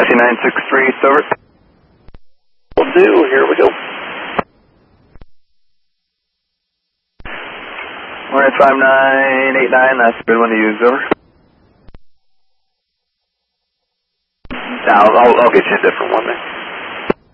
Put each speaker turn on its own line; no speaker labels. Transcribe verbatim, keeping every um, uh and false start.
Taxi nine six three, over. Will do, here we go. We're at five nine eight nine, that's a good one to use, over. I'll, I'll, I'll get you a different one then.